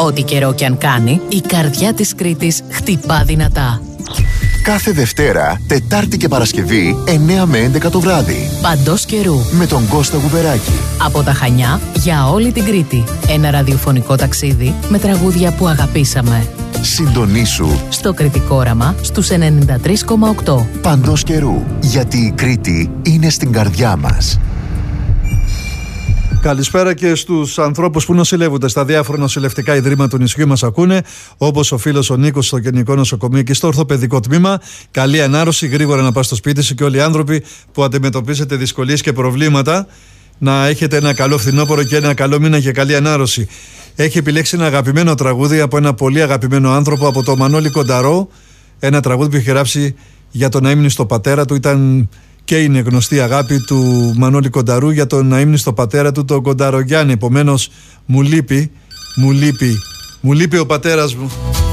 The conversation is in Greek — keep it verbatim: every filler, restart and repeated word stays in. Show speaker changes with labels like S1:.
S1: Ό,τι καιρό κι αν κάνει, η καρδιά της Κρήτης χτυπά δυνατά.
S2: Κάθε Δευτέρα, Τετάρτη και Παρασκευή, εννιά με έντεκα το βράδυ.
S1: Παντός καιρού.
S2: Με τον Κώστα Γουβεράκη.
S1: Από τα Χανιά για όλη την Κρήτη. Ένα ραδιοφωνικό ταξίδι με τραγούδια που αγαπήσαμε.
S2: Συντονίσου
S1: στο Κρητικό Όραμα στους ενενήντα τρία κόμμα οκτώ.
S2: Παντός καιρού. Γιατί η Κρήτη είναι στην καρδιά μας.
S3: Καλησπέρα και στους ανθρώπους που νοσηλεύονται στα διάφορα νοσηλευτικά ιδρύματα του νησιού μας ακούνε, όπως ο φίλος ο Νίκος στο Γενικό Νοσοκομείο και στο Ορθοπαιδικό Τμήμα. Καλή ανάρρωση, γρήγορα να πας στο σπίτι σου και όλοι οι άνθρωποι που αντιμετωπίζετε δυσκολίες και προβλήματα να έχετε ένα καλό φθινόπωρο και ένα καλό μήνα και καλή ανάρρωση. Έχει επιλέξει ένα αγαπημένο τραγούδι από ένα πολύ αγαπημένο άνθρωπο, από το Μανώλη Κονταρό. Ένα τραγούδι που είχε γράψει για τον αείμνηστο πατέρα του. Ήταν και είναι γνωστή αγάπη του Μανώλη Κονταρού για τον αείμνηστο πατέρα του, τον Κονταρογιάννη. Επομένως, μου λείπει, μου λείπει, μου λείπει ο πατέρας μου.